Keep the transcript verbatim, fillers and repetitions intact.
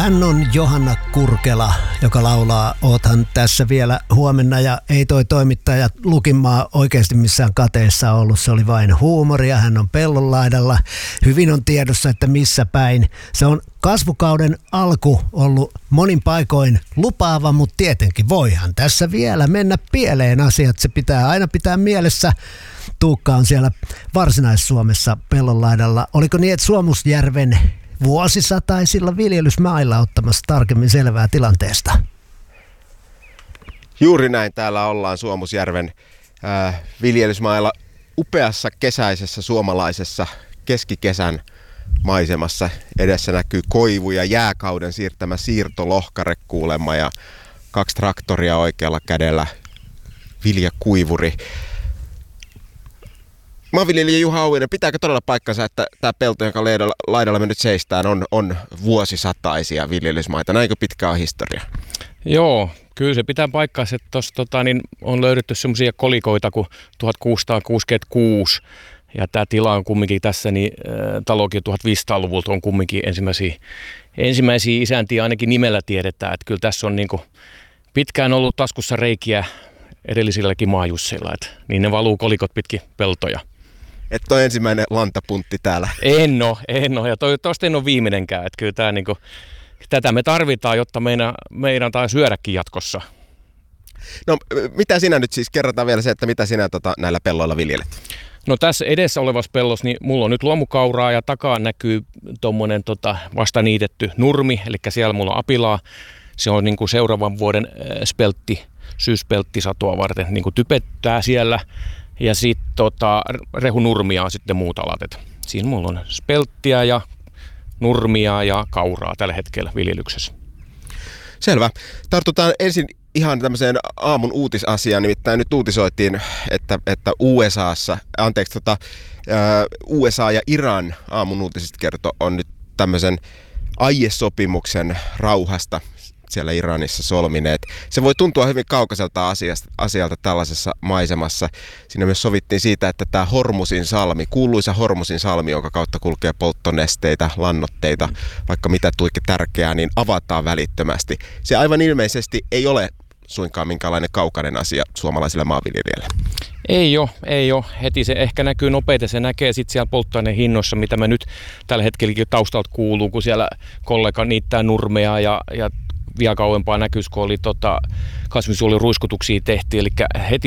Hän on Johanna Kurkela, joka laulaa Oothan tässä vielä huomenna, ja ei toi toimittaja Lukinmaa oikeasti missään kateessa ollut. Se oli vain huumoria. Hän on pellon laidalla. Hyvin on tiedossa, että missä päin. Se on kasvukauden alku ollut monin paikoin lupaava, mutta tietenkin voihan tässä vielä mennä pieleen asiat. Se pitää aina pitää mielessä. Tuukka on siellä Varsinais-Suomessa pellon laidalla. Oliko niin, että Suomusjärven vuosisataisilla viljelysmailla ottamassa tarkemmin selvää tilanteesta? Juuri näin, täällä ollaan Suomusjärven äh, viljelysmailla upeassa kesäisessä suomalaisessa keskikesän maisemassa. Edessä näkyy koivu ja jääkauden siirtämä siirtolohkare kuulemma ja kaksi traktoria oikealla kädellä, viljakuivuri. Maanviljelijä Juha Auvinen, pitääkö todella paikkansa, että tämä pelto, jonka laidalla, laidalla me nyt seistään, on, on vuosisataisia viljelysmaita? Näinkö pitkä on historia? Joo, kyllä se pitää paikkansa, että tuossa tota, niin on löydetty semmoisia kolikoita kuin tuhatkuusisataakuusikymmentäkuusi. Ja tämä tila on kumminkin tässä, niin äh, talokin tuhatviisisataaluvulta on kumminkin ensimmäisiä, ensimmäisiä isäntiä ainakin nimellä tiedetään. Että kyllä tässä on niin kuin pitkään ollut taskussa reikiä edellisilläkin maajusseilla, että niin ne valuu kolikot pitkin peltoja. Että on ensimmäinen lantapuntti täällä. En ole, en ole. Ja toivottavasti en ole viimeinenkään. Että kyllä tämä, niin kuin, tätä me tarvitaan, jotta meidän, meidän tai syödäkin jatkossa. No mitä sinä nyt siis, kerrotaan vielä se, että mitä sinä tota, näillä pelloilla viljelet? No tässä edessä olevassa pellossa, niin mulla on nyt luomukauraa ja takaa näkyy tuommoinen tota, vasta niitetty nurmi, eli siellä mulla on apilaa. Se on niin kuin seuraavan vuoden speltti, syyspelttisatoa varten, niin kuin typettää siellä. Ja sitten tota, rehunurmia on sitten muut alat. Et siinä mulla on spelttiä ja nurmia ja kauraa tällä hetkellä viljelyksessä. Selvä. Tartutaan ensin ihan tämmöiseen aamun uutisasiaan, nimittäin nyt uutisoitiin, että, että U S A:ssa, anteeksi, tota, U S A ja Iran aamun uutiset kertoo on nyt tämmöisen aiesopimuksen rauhasta siellä Iranissa solmineet. Se voi tuntua hyvin kaukaiselta asiasta, asialta tällaisessa maisemassa. Siinä myös sovittiin siitä, että tämä Hormusin salmi, kuuluisa Hormusin salmi, jonka kautta kulkee polttonesteitä, lannoitteita, vaikka mitä tuikin tärkeää, niin avataan välittömästi. Se aivan ilmeisesti ei ole suinkaan minkäänlainen kaukainen asia suomalaisille maanviljelijöille. Ei ole, ei ole. Heti se ehkä näkyy nopeita. Se näkee sitten siellä polttoaineen hinnoissa, mitä me nyt tällä hetkelläkin taustalta kuuluu, kun siellä kollega niittää nurmea ja, ja vielä kauempaa näkyisi, kun oli tota, kasvinsuojeluruiskutuksia tehtiin. Eli heti